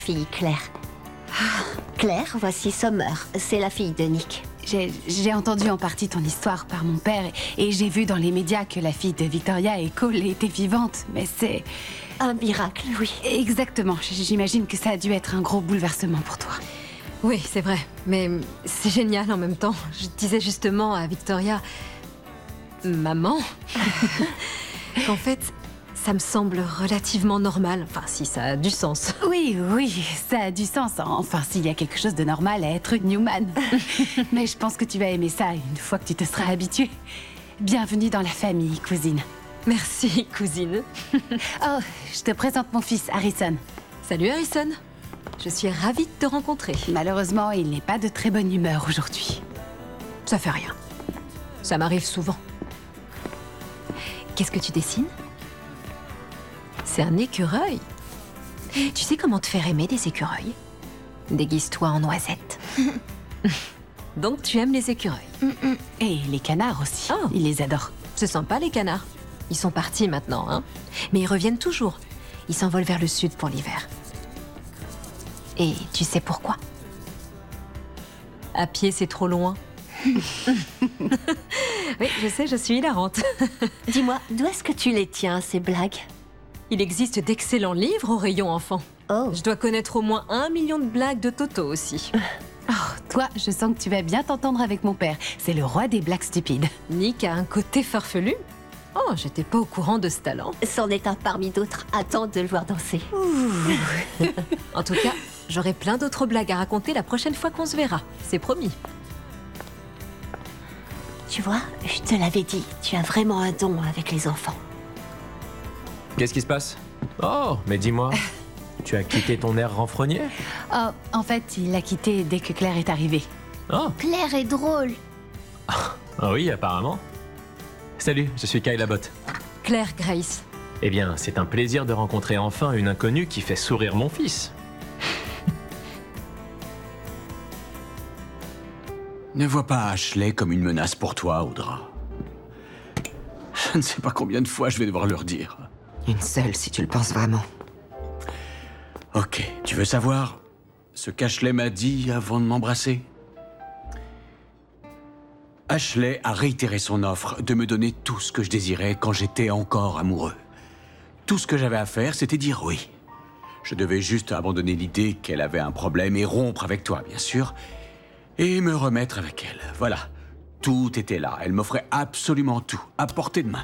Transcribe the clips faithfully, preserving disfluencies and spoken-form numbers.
fille Claire. Claire, voici Summer. C'est la fille de Nick. J'ai, j'ai entendu en partie ton histoire par mon père et, et j'ai vu dans les médias que la fille de Victoria et Cole était vivante, mais c'est... Un miracle, oui. Exactement. J'imagine que ça a dû être un gros bouleversement pour toi. Oui, c'est vrai. Mais c'est génial en même temps. Je disais justement à Victoria... Maman qu'en fait, ça me semble relativement normal. Enfin, si ça a du sens. Oui, oui, ça a du sens. Enfin, s'il y a quelque chose de normal à être une Newman. Mais je pense que tu vas aimer ça une fois que tu te seras habituée. Bienvenue dans la famille, cousine. Merci, cousine. Oh, je te présente mon fils, Harrison. Salut, Harrison. Je suis ravie de te rencontrer. Malheureusement, il n'est pas de très bonne humeur aujourd'hui. Ça fait rien. Ça m'arrive souvent. Qu'est-ce que tu dessines? C'est un écureuil. Tu sais comment te faire aimer des écureuils? Déguise-toi en noisette. Donc tu aimes les écureuils. Et les canards aussi. Oh. Il les adore. C'est sympa, les canards. Ils sont partis maintenant, hein. Mais ils reviennent toujours. Ils s'envolent vers le sud pour l'hiver. Et tu sais pourquoi? À pied, c'est trop loin. Oui, je sais, je suis hilarante. Dis-moi, d'où est-ce que tu les tiens, ces blagues? Il existe d'excellents livres au rayon enfant. Oh. Je dois connaître au moins un million de blagues de Toto aussi. Oh, toi, je sens que tu vas bien t'entendre avec mon père. C'est le roi des blagues stupides. Nick a un côté farfelu. Oh, j'étais pas au courant de ce talent. C'en est un parmi d'autres. Attends de le voir danser. En tout cas, j'aurai plein d'autres blagues à raconter la prochaine fois qu'on se verra. C'est promis. Tu vois, je te l'avais dit, tu as vraiment un don avec les enfants. Qu'est-ce qui se passe? Oh, mais dis-moi, tu as quitté ton air renfrogné? Oh, en fait, il l'a quitté dès que Claire est arrivée. Oh, Claire est drôle. ah oui, apparemment. Salut, je suis Kyle Abbott. Claire Grace. Eh bien, c'est un plaisir de rencontrer enfin une inconnue qui fait sourire mon fils. Ne vois pas Ashley comme une menace pour toi, Audra. Je ne sais pas combien de fois je vais devoir leur dire. Une seule, si tu le penses vraiment. Ok, tu veux savoir ce qu'Ashley m'a dit avant de m'embrasser? Ashley a réitéré son offre de me donner tout ce que je désirais quand j'étais encore amoureux. Tout ce que j'avais à faire, c'était dire oui. Je devais juste abandonner l'idée qu'elle avait un problème et rompre avec toi, bien sûr, et me remettre avec elle. Voilà, tout était là. Elle m'offrait absolument tout, à portée de main.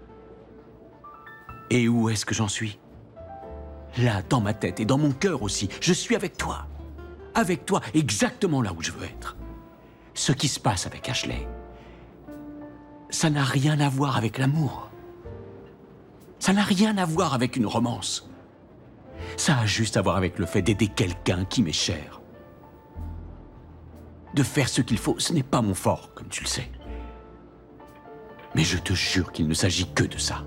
Et où est-ce que j'en suis? Là, dans ma tête et dans mon cœur aussi, je suis avec toi. Avec toi, exactement là où je veux être. Ce qui se passe avec Ashley, ça n'a rien à voir avec l'amour. Ça n'a rien à voir avec une romance. Ça a juste à voir avec le fait d'aider quelqu'un qui m'est cher. De faire ce qu'il faut, ce n'est pas mon fort, comme tu le sais. Mais je te jure qu'il ne s'agit que de ça.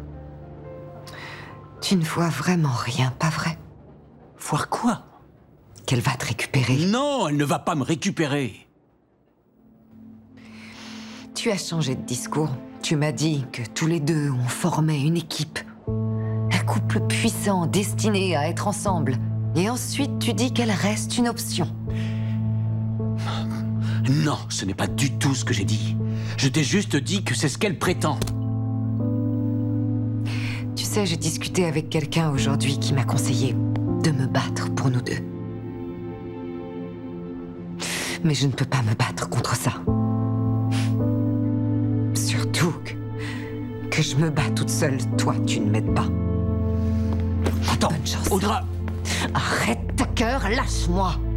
Tu ne vois vraiment rien, pas vrai? Voir quoi? Qu'elle va te récupérer. Non, elle ne va pas me récupérer. Tu as changé de discours. Tu m'as dit que tous les deux, on formait une équipe. Un couple puissant, destiné à être ensemble. Et ensuite, tu dis qu'elle reste une option. Non, ce n'est pas du tout ce que j'ai dit. Je t'ai juste dit que c'est ce qu'elle prétend. Tu sais, j'ai discuté avec quelqu'un aujourd'hui qui m'a conseillé de me battre pour nous deux. Mais je ne peux pas me battre contre ça. Surtout que, que je me bats toute seule. Toi, tu ne m'aides pas. Attends, Bonne chance. Audra... Arrête ta cœur, lâche-moi.